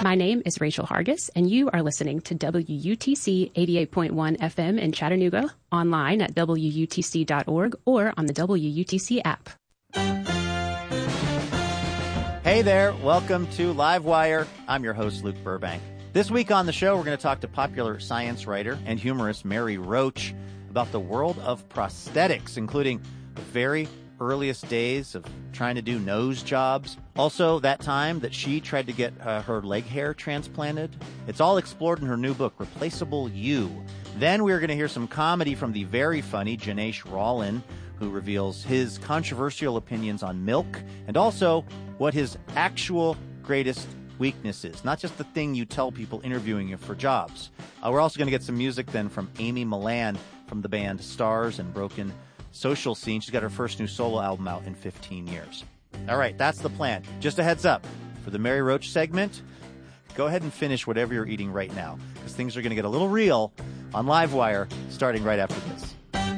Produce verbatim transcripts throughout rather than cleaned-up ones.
My name is Rachel Hargis, and you are listening to W U T C eighty-eight point one F M in Chattanooga, online at W U T C dot org or on the W U T C app. Hey there, welcome to Livewire. I'm your host, Luke Burbank. This week on the show, we're going to talk to popular science writer and humorist Mary Roach about the world of prosthetics, including the very earliest days of trying to do nose jobs. Also, that time that she tried to get uh, her leg hair transplanted. It's all explored in her new book, Replaceable You. Then we're going to hear some comedy from the very funny Janesh Rollin, who reveals his controversial opinions on milk and also what his actual greatest weakness is. Not just the thing you tell people interviewing you for jobs. Uh, we're also going to get some music then from Amy Millan from the band Stars and Broken Social Scene. She's got her first new solo album out in fifteen years. All right, that's the plan. Just a heads up, for the Mary Roach segment, go ahead and finish whatever you're eating right now, because things are going to get a little real on Livewire starting right after this.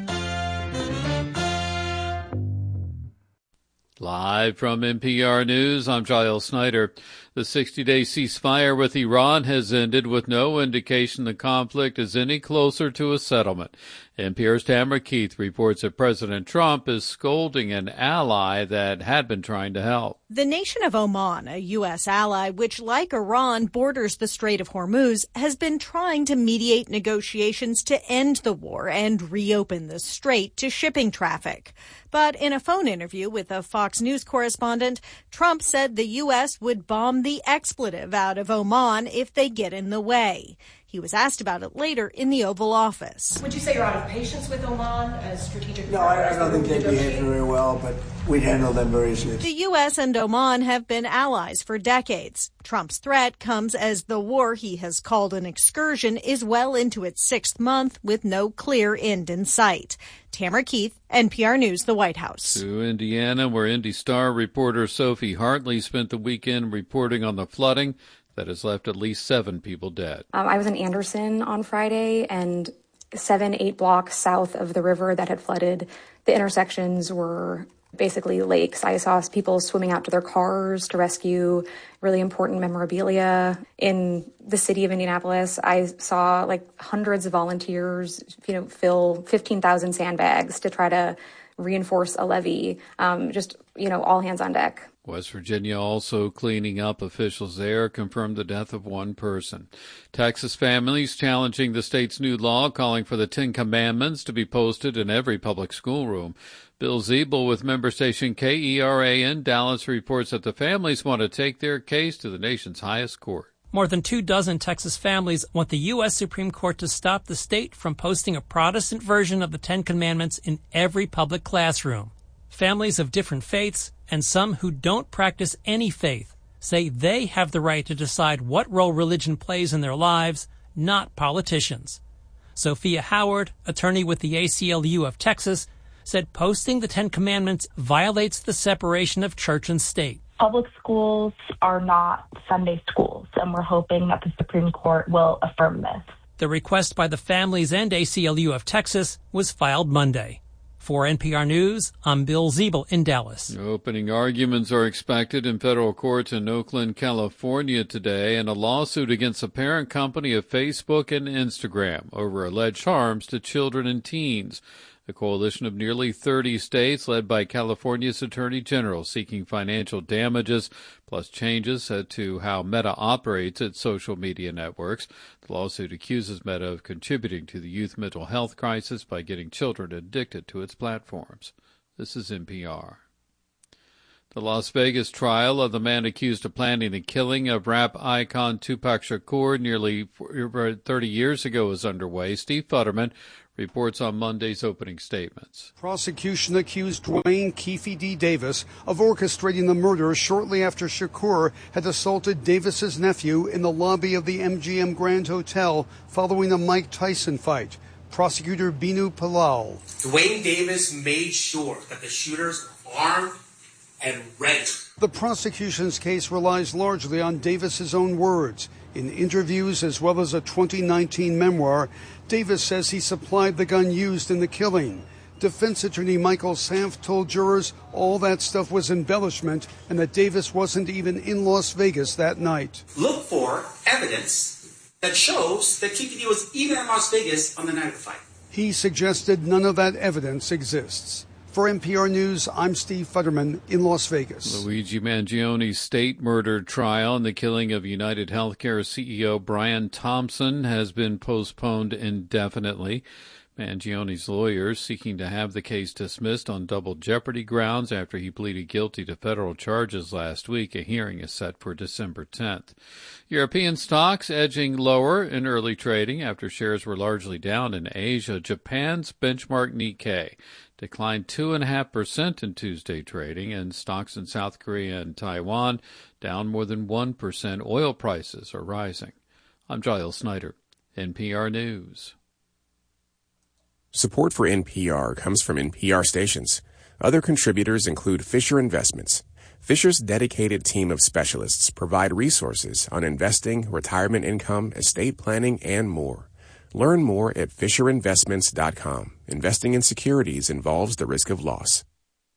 Live from N P R News, I'm Giles Snyder. The sixty-day ceasefire with Iran has ended with no indication the conflict is any closer to a settlement. N P R's Tamara Keith reports that President Trump is scolding an ally that had been trying to help. The nation of Oman, a U S ally, which, like Iran, borders the Strait of Hormuz, has been trying to mediate negotiations to end the war and reopen the strait to shipping traffic. But in a phone interview with a Fox News correspondent, Trump said the U S would bomb the expletive out of Oman if they get in the way. He was asked about it later in the Oval Office. Would you say you're out of patience with Oman as strategic? No, I, I don't think they behave very well, but we'd handle them very easily. The U S and Oman have been allies for decades. Trump's threat comes as the war he has called an excursion is well into its sixth month with no clear end in sight. Tamara Keith, N P R News, the White House. To Indiana, where Indy Star reporter Sophie Hartley spent the weekend reporting on the flooding that has left at least seven people dead. Um, I was in Anderson on Friday, and seven, eight blocks south of the river that had flooded, the intersections were basically lakes. I saw people swimming out to their cars to rescue really important memorabilia. In the city of Indianapolis, I saw like hundreds of volunteers, you know, fill fifteen thousand sandbags to try to reinforce a levee. Um, just, you know, all hands on deck. West Virginia also cleaning up. Officials there confirmed the death of one person. Texas families challenging the state's new law calling for the Ten Commandments to be posted in every public schoolroom. Bill Ziebel with member station K E R A in Dallas reports that the families want to take their case to the nation's highest court. More than two dozen Texas families want the U S Supreme Court to stop the state from posting a Protestant version of the Ten Commandments in every public classroom. Families of different faiths and some who don't practice any faith say they have the right to decide what role religion plays in their lives, not politicians. Sophia Howard, attorney with the A C L U of Texas, said posting the Ten Commandments violates the separation of church and state. Public schools are not Sunday schools, and we're hoping that the Supreme Court will affirm this. The request by the families and A C L U of Texas was filed Monday. For N P R News, I'm Bill Ziebel in Dallas. Opening arguments are expected in federal courts in Oakland, California today in a lawsuit against the parent company of Facebook and Instagram over alleged harms to children and teens. A coalition of nearly thirty states led by California's Attorney General seeking financial damages plus changes to how Meta operates its social media networks. The lawsuit accuses Meta of contributing to the youth mental health crisis by getting children addicted to its platforms. This is N P R. The Las Vegas trial of the man accused of planning the killing of rap icon Tupac Shakur nearly thirty years ago is underway. Steve Futterman reports on Monday's opening statements. Prosecution accused Dwayne Keefe D. Davis of orchestrating the murder shortly after Shakur had assaulted Davis's nephew in the lobby of the M G M Grand Hotel following a Mike Tyson fight. Prosecutor Binu Palal. Dwayne Davis made sure that the shooters were armed and ready. The prosecution's case relies largely on Davis's own words. In interviews as well as a twenty nineteen memoir, Davis says he supplied the gun used in the killing. Defense attorney Michael Sanft told jurors all that stuff was embellishment and that Davis wasn't even in Las Vegas that night. Look for evidence that shows that Kiki D was even in Las Vegas on the night of the fight. He suggested none of that evidence exists. For N P R News, I'm Steve Futterman in Las Vegas. Luigi Mangioni's state murder trial and the killing of United Healthcare C E O Brian Thompson has been postponed indefinitely. Mangioni's lawyers seeking to have the case dismissed on double jeopardy grounds after he pleaded guilty to federal charges last week. A hearing is set for December tenth. European stocks edging lower in early trading after shares were largely down in Asia. Japan's benchmark Nikkei declined two point five percent in Tuesday trading, and stocks in South Korea and Taiwan down more than one percent. Oil prices are rising. I'm Giles Snyder, N P R News. Support for N P R comes from N P R stations. Other contributors include Fisher Investments. Fisher's dedicated team of specialists provide resources on investing, retirement income, estate planning, and more. Learn more at fisher investments dot com. Investing in securities involves the risk of loss.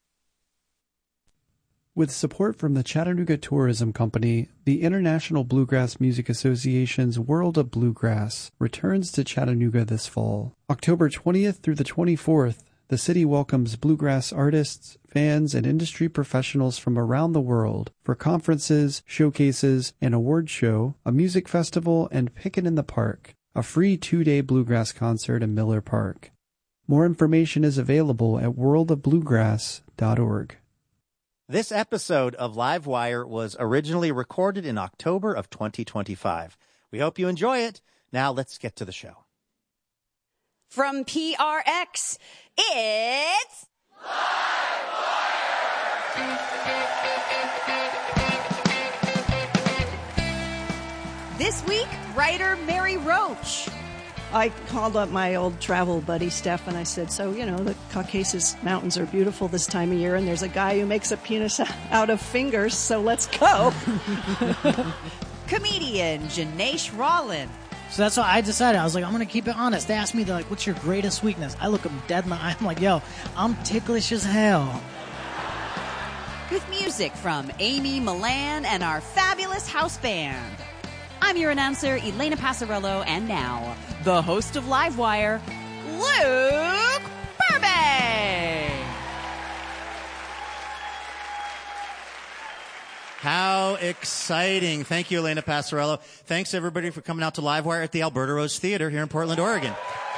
With support from the Chattanooga Tourism Company, the International Bluegrass Music Association's World of Bluegrass returns to Chattanooga this fall. October twentieth through the twenty-fourth, the city welcomes bluegrass artists, fans, and industry professionals from around the world for conferences, showcases, an award show, a music festival, and Pickin' in the Park, a free two-day bluegrass concert in Miller Park. More information is available at world of bluegrass dot org. This episode of Livewire was originally recorded in October of twenty twenty-five. We hope you enjoy it. Now let's get to the show. From P R X, it's Livewire! This week, writer Mary Roach. I called up my old travel buddy, Steph, and I said, so, you know, the Caucasus Mountains are beautiful this time of year, and there's a guy who makes a penis out of fingers, so let's go. Comedian Janaesh Rollin. So that's why I decided. I was like, I'm going to keep it honest. They asked me, they're like, what's your greatest weakness? I look them dead in the eye. I'm like, yo, I'm ticklish as hell. With music from Amy Milan and our fabulous house band. I'm your announcer, Elena Passarello, and now, the host of Livewire, Luke Burbank! How exciting. Thank you, Elena Passarello. Thanks, everybody, for coming out to Livewire at the Alberta Rose Theater here in Portland, Oregon.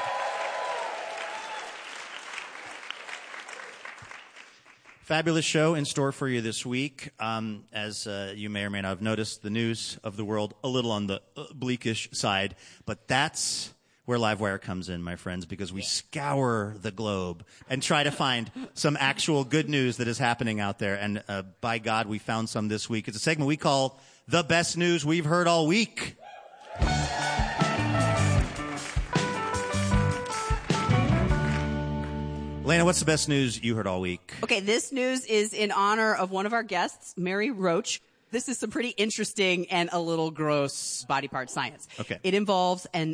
Fabulous show in store for you this week. Um, as uh, you may or may not have noticed, the news of the world a little on the uh, bleakish side, but that's where Livewire comes in, my friends, because we scour the globe and try to find some actual good news that is happening out there. And uh, by God, we found some this week. It's a segment we call The Best News We've Heard All Week. Lana, what's the best news you heard all week? Okay, this news is in honor of one of our guests, Mary Roach. This is some pretty interesting and a little gross body part science. Okay. It involves an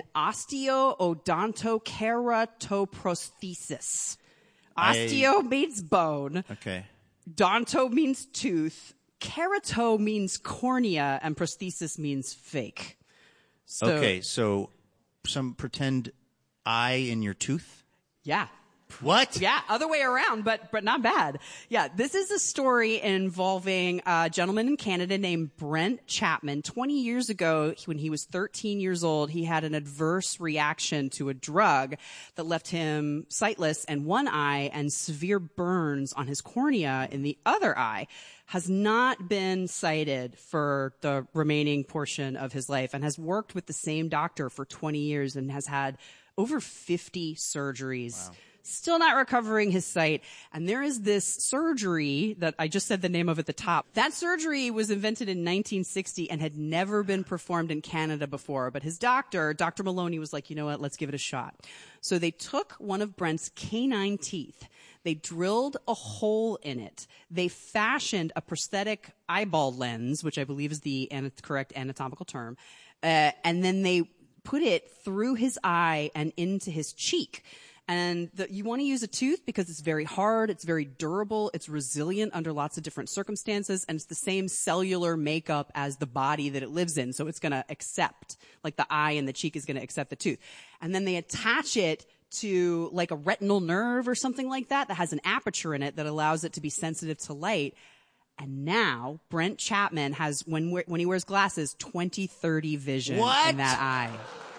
osteoodontokeratoprosthesis. Osteo I... means bone. Okay. Donto means tooth. Kerato means cornea, and prosthesis means fake. So, okay, so some pretend eye in your tooth? Yeah. What? Yeah, other way around, but but not bad. Yeah, this is a story involving a gentleman in Canada named Brent Chapman. twenty years ago, when he was thirteen years old, he had an adverse reaction to a drug that left him sightless in one eye and severe burns on his cornea in the other eye. Has not been sighted for the remaining portion of his life and has worked with the same doctor for twenty years and has had over fifty surgeries. Wow. Still not recovering his sight. And there is this surgery that I just said the name of at the top. That surgery was invented in nineteen sixty and had never been performed in Canada before. But his doctor, Doctor Maloney, was like, you know what, let's give it a shot. So they took one of Brent's canine teeth. They drilled a hole in it. They fashioned a prosthetic eyeball lens, which I believe is the correct anatomical term. Uh, and then they put it through his eye and into his cheek. And the, you want to use a tooth because it's very hard, it's very durable, it's resilient under lots of different circumstances, and it's the same cellular makeup as the body that it lives in. So it's going to accept, like the eye and the cheek is going to accept the tooth. And then they attach it to like a retinal nerve or something like that that has an aperture in it that allows it to be sensitive to light. And now Brent Chapman has, when when he wears glasses, twenty thirty vision What? in that eye.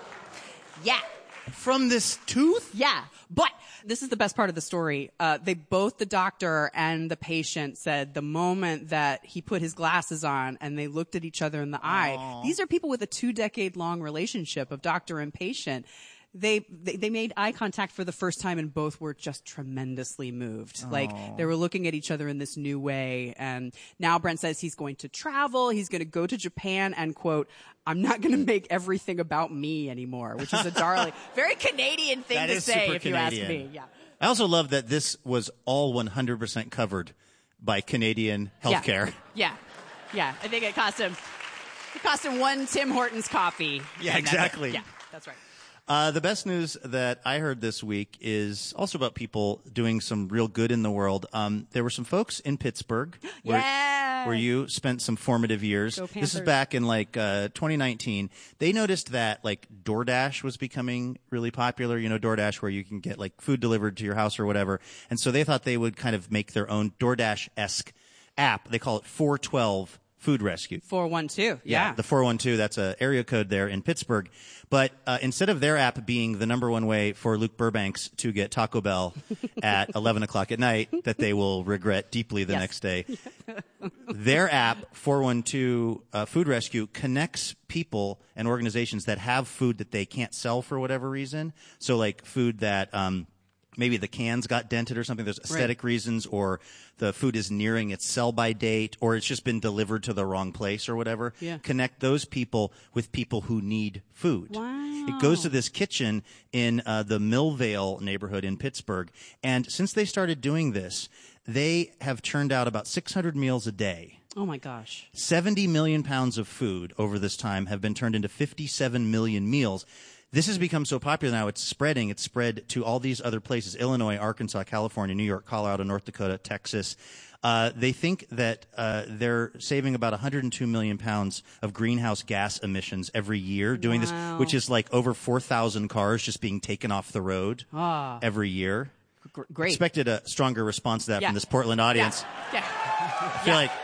Yeah. From this tooth? Yeah. But this is the best part of the story. Uh, they both, the doctor and the patient, said the moment that he put his glasses on and they looked at each other in the eye, Aww. these are people with a two decade long relationship of doctor and patient. They, they they made eye contact for the first time and both were just tremendously moved. Aww. Like they were looking at each other in this new way. And now Brent says he's going to travel. He's going to go to Japan and, quote, I'm not going to make everything about me anymore, which is a darling, very Canadian thing That to is say super if you Canadian. ask me. Yeah. I also love that this was all one hundred percent covered by Canadian healthcare. Yeah. Yeah. Yeah. I think it cost him, it cost him one Tim Hortons coffee. Yeah, And that's it. exactly. Yeah, that's right. Uh, the best news that I heard this week is also about people doing some real good in the world. Um, there were some folks in Pittsburgh where, Yeah. where you spent some formative years. Go This is Panthers. back in like uh, twenty nineteen. They noticed that like DoorDash was becoming really popular. You know, DoorDash where you can get like food delivered to your house or whatever. And so they thought they would kind of make their own DoorDash-esque app. They call it four twelve Food Rescue. four one two. Yeah. The four one two, that's a area code there in Pittsburgh. But uh, instead of their app being the number one way for Luke Burbanks to get Taco Bell at eleven o'clock at night that they will regret deeply the Yes. next day, their app, four one two uh, Food Rescue, connects people and organizations that have food that they can't sell for whatever reason. So like food that um, maybe the cans got dented or something. There's aesthetic Right. reasons, or the food is nearing its sell-by date, or it's just been delivered to the wrong place or whatever. Yeah. Connect those people with people who need food. Wow. It goes to this kitchen in uh, the Millvale neighborhood in Pittsburgh. And since they started doing this, they have churned out about six hundred meals a day. Oh my gosh. seventy million pounds of food over this time have been turned into fifty-seven million meals. This has become so popular now, it's spreading. It's spread to all these other places: Illinois, Arkansas, California, New York, Colorado, North Dakota, Texas. Uh, they think that uh, they're saving about one hundred two million pounds of greenhouse gas emissions every year doing Wow. this, which is like over four thousand cars just being taken off the road Ah. every year. Gr- great. Expected a stronger response to that Yeah. from this Portland audience. Yeah. I feel like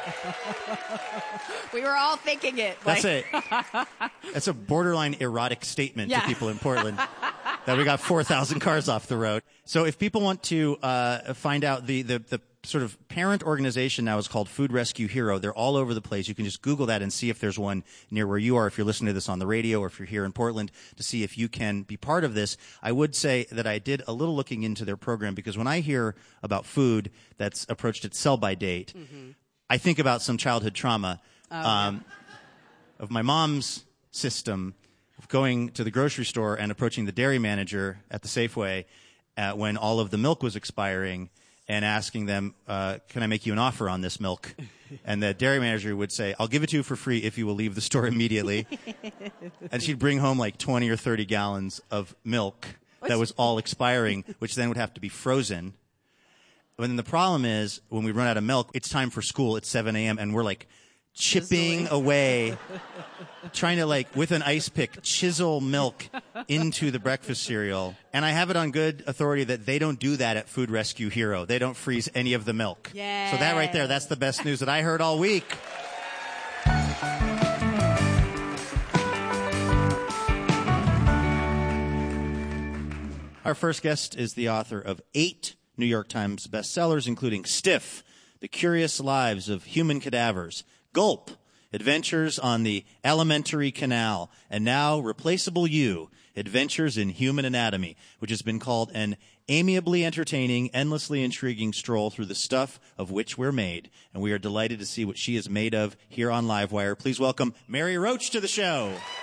We were all thinking it. that's like- a that's a borderline erotic statement Yeah. to people in Portland that we got four thousand cars off the road. So if people want to uh, find out, the, the the sort of parent organization now is called Food Rescue Hero. They're all over the place. You can just Google that and see if there's one near where you are, if you're listening to this on the radio or if you're here in Portland, to see if you can be part of this. I would say that I did a little looking into their program, because when I hear about food that's approached its sell-by date, Mm-hmm. I think about some childhood trauma Oh, um, of my mom's system of going to the grocery store and approaching the dairy manager at the Safeway uh, when all of the milk was expiring and asking them, uh, can I make you an offer on this milk? And the dairy manager would say, I'll give it to you for free if you will leave the store immediately. And she'd bring home like twenty or thirty gallons of milk that was all expiring, which then would have to be frozen. But then the problem is, when we run out of milk, it's time for school. It's seven a.m. and we're like chipping away, trying to like, with an ice pick, chisel milk into the breakfast cereal. And I have it on good authority that they don't do that at Food Rescue Hero. They don't freeze any of the milk. Yeah. So that right there, that's the best news that I heard all week. Our first guest is the author of eight New York Times bestsellers, including Stiff, The Curious Lives of Human Cadavers, Gulp, Adventures on the Alimentary Canal, and now Replaceable You, Adventures in Human Anatomy, which has been called an amiably entertaining, endlessly intriguing stroll through the stuff of which we're made. And we are delighted to see what she is made of here on Livewire. Please welcome Mary Roach to the show.